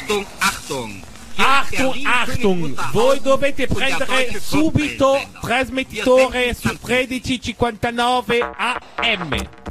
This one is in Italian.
Achtung, Achtung! Achtung, voi dovete prendere subito trasmettitore su 1359 AM.